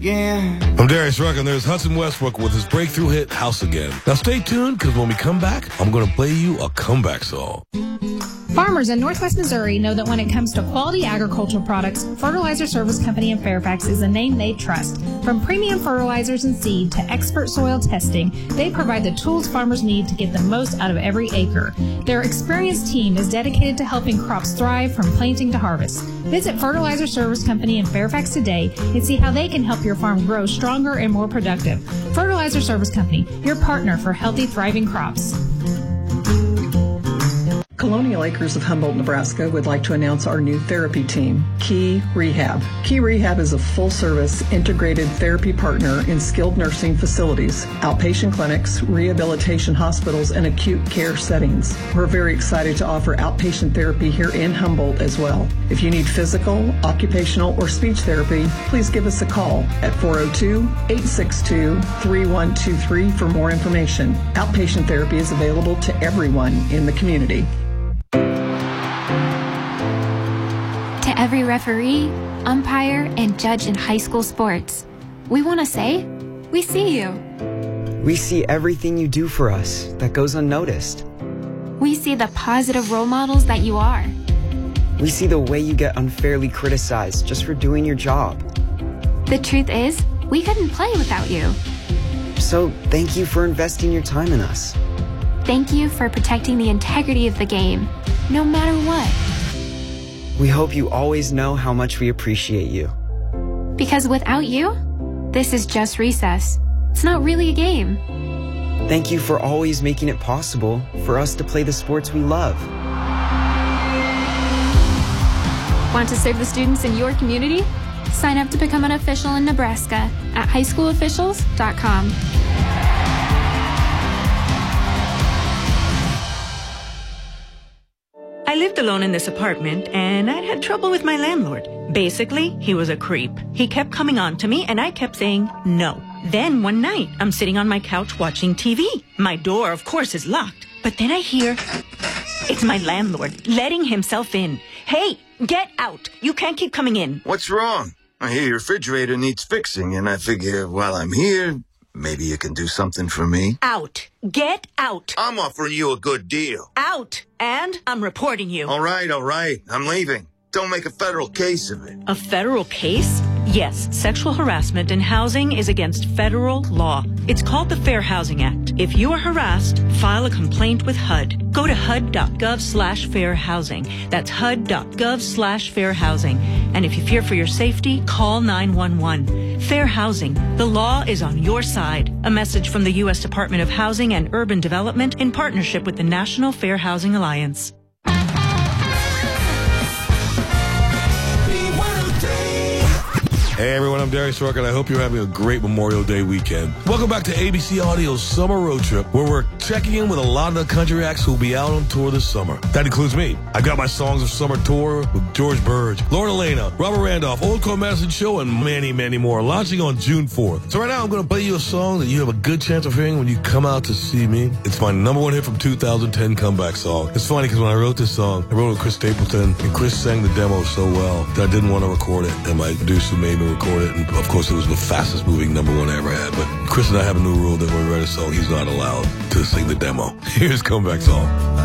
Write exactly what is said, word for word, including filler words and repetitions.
again. I'm Darius Rucker, and there's Hudson Westbrook with his breakthrough hit, House Again. Now stay tuned, because when we come back, I'm going to play you a comeback song. Farmers in Northwest Missouri know that when it comes to quality agricultural products, Fertilizer Service Company in Fairfax is a name they trust. From premium fertilizers and seed to expert soil testing, they provide the tools farmers need to get the most out of every acre. Their experienced team is dedicated to helping crops thrive from planting to harvest. Visit Fertilizer Service Company in Fairfax today and see how they can help your farm grow stronger and more productive. Fertilizer Service Company, your partner for healthy, thriving crops. Colonial Acres of Humboldt, Nebraska would like to announce our new therapy team, Key Rehab. Key Rehab is a full-service integrated therapy partner in skilled nursing facilities, outpatient clinics, rehabilitation hospitals, and acute care settings. We're very excited to offer outpatient therapy here in Humboldt as well. If you need physical, occupational, or speech therapy, please give us a call at four oh two, eight six two, three one two three for more information. Outpatient therapy is available to everyone in the community. To every referee, umpire, and judge in high school sports, we want to say, we see you. We see everything you do for us that goes unnoticed. We see the positive role models that you are. We see the way you get unfairly criticized just for doing your job. The truth is, we couldn't play without you. So thank you for investing your time in us. Thank you for protecting the integrity of the game, no matter what. We hope you always know how much we appreciate you. Because without you, this is just recess. It's not really a game. Thank you for always making it possible for us to play the sports we love. Want to serve the students in your community? Sign up to become an official in Nebraska at high school officials dot com. I lived alone in this apartment, and I'd had trouble with my landlord. Basically, he was a creep. He kept coming on to me, and I kept saying no. Then one night, I'm sitting on my couch watching T V. My door, of course, is locked. But then I hear, it's my landlord letting himself in. Hey, get out. You can't keep coming in. What's wrong? I hear your refrigerator needs fixing, and I figure while I'm here, maybe you can do something for me. Out. Get out. I'm offering you a good deal. Out. And I'm reporting you. All right, all right. I'm leaving. Don't make a federal case of it. A federal case? Yes, sexual harassment in housing is against federal law. It's called the Fair Housing Act. If you are harassed, file a complaint with H U D. Go to H U D dot gov slash fair housing. That's H U D dot gov slash fair housing. And if you fear for your safety, call nine one one. Fair Housing. The law is on your side. A message from the U S Department of Housing and Urban Development in partnership with the National Fair Housing Alliance. Hey everyone, I'm Darius Rucker, and I hope you're having a great Memorial Day weekend. Welcome back to A B C Audio's Summer Road Trip, where we're checking in with a lot of the country acts who will be out on tour this summer. That includes me. I got my Songs of Summer tour with George Burge, Lauren Elena, Robert Randolph, Old Cold Madison Show, and many, many more, launching on June fourth. So right now, I'm going to play you a song that you have a good chance of hearing when you come out to see me. It's my number one hit from two thousand ten comeback song. It's funny because when I wrote this song, I wrote it with Chris Stapleton, and Chris sang the demo so well that I didn't want to record it, and my producer made me record it, and of course it was the fastest moving number one I ever had. But Chris and I have a new rule that when we write a song, he's not allowed to sing the demo. Here's Comeback Song.